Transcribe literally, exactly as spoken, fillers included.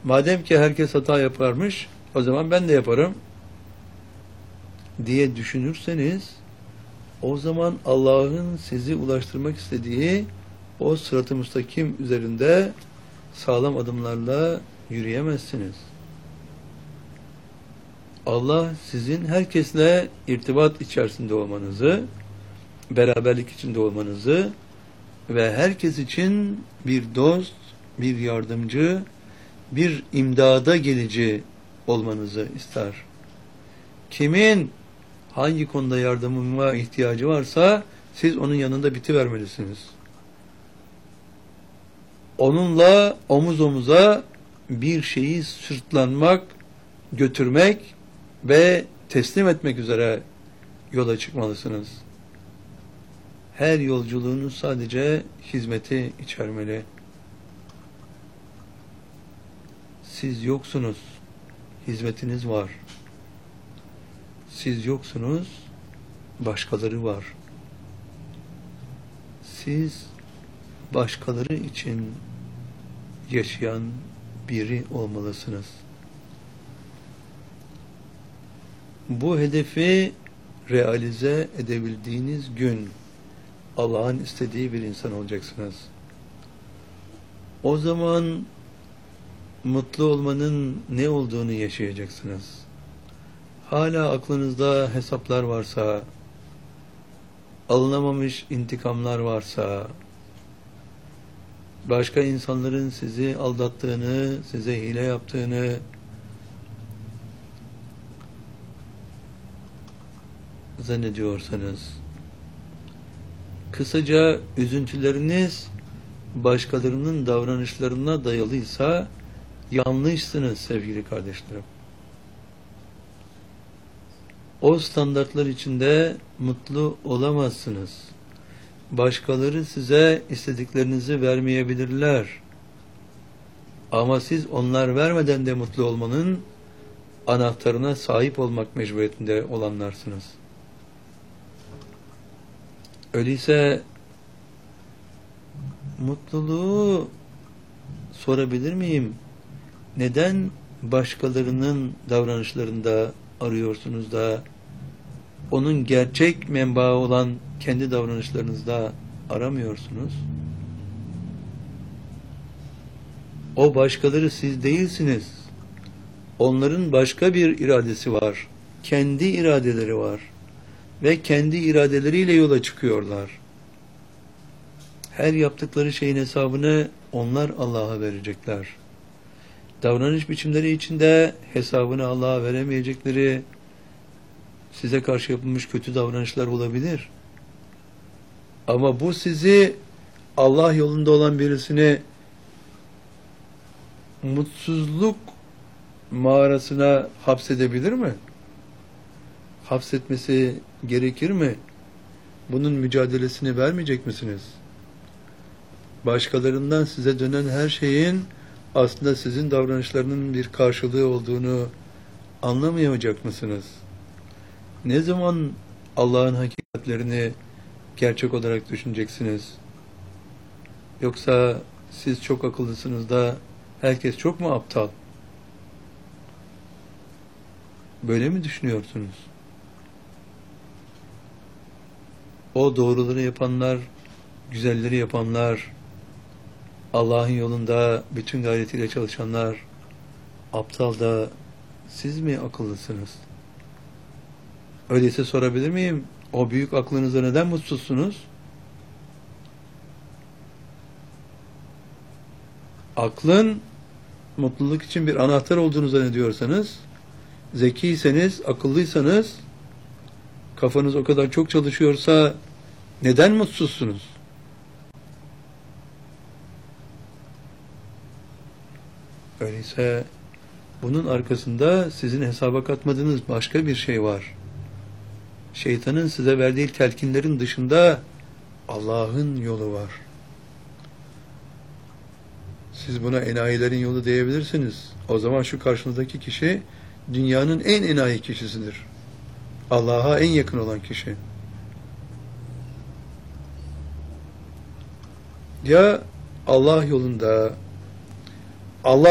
Madem ki herkes hata yaparmış, o zaman ben de yaparım diye düşünürseniz, o zaman Allah'ın sizi ulaştırmak istediği o sırat-ı müstakim üzerinde sağlam adımlarla yürüyemezsiniz. Allah sizin herkesle irtibat içerisinde olmanızı, beraberlik içinde olmanızı ve herkes için bir dost, bir yardımcı, bir imdada gelici olmanızı ister. Kimin hangi konuda yardımıma ihtiyacı varsa siz onun yanında bitivermelisiniz. Onunla omuz omuza bir şeyi sırtlanmak, götürmek ve teslim etmek üzere yola çıkmalısınız. Her yolculuğunuz sadece hizmeti içermeli. Siz yoksunuz, hizmetiniz var. Siz yoksunuz, başkaları var. Siz başkaları için yaşayan biri olmalısınız. Bu hedefi realize edebildiğiniz gün Allah'ın istediği bir insan olacaksınız. O zaman mutlu olmanın ne olduğunu yaşayacaksınız. Hala aklınızda hesaplar varsa, alınamamış intikamlar varsa, başka insanların sizi aldattığını, size hile yaptığını zannediyorsanız, kısaca üzüntüleriniz başkalarının davranışlarına dayalıysa yanlışsınız sevgili kardeşlerim. O standartlar içinde mutlu olamazsınız. Başkaları size istediklerinizi vermeyebilirler. Ama siz onlar vermeden de mutlu olmanın anahtarına sahip olmak mecburiyetinde olanlarsınız. Öyleyse mutluluğu sorabilir miyim? Neden başkalarının davranışlarında arıyorsunuz da onun gerçek menbaı olan kendi davranışlarınızda aramıyorsunuz? O başkaları siz değilsiniz. Onların başka bir iradesi var. Kendi iradeleri var. Ve kendi iradeleriyle yola çıkıyorlar. Her yaptıkları şeyin hesabını onlar Allah'a verecekler. Davranış biçimleri içinde hesabını Allah'a veremeyecekleri size karşı yapılmış kötü davranışlar olabilir. Ama bu sizi Allah yolunda olan birisini mutsuzluk mağarasına hapsedebilir mi? Hapsetmesi gerekir mi? Bunun mücadelesini vermeyecek misiniz? Başkalarından size dönen her şeyin aslında sizin davranışlarının bir karşılığı olduğunu anlamayacak mısınız? Ne zaman Allah'ın hakikatlerini gerçek olarak düşüneceksiniz? Yoksa siz çok akıllısınız da herkes çok mu aptal? Böyle mi düşünüyorsunuz? O doğruları yapanlar, güzelleri yapanlar, Allah'ın yolunda bütün gayretiyle çalışanlar, aptal da siz mi akıllısınız? Öyleyse sorabilir miyim? O büyük aklınızda neden mutsuzsunuz? Aklın mutluluk için bir anahtar olduğunu zannediyorsanız, zekiyseniz, akıllıysanız, kafanız o kadar çok çalışıyorsa neden mutsuzsunuz? Öyleyse bunun arkasında sizin hesaba katmadığınız başka bir şey var. Şeytanın size verdiği telkinlerin dışında Allah'ın yolu var. Siz buna enayilerin yolu diyebilirsiniz. O zaman şu karşınızdaki kişi dünyanın en enayi kişisidir. Allah'a en yakın olan kişi. Ya Allah yolunda Allah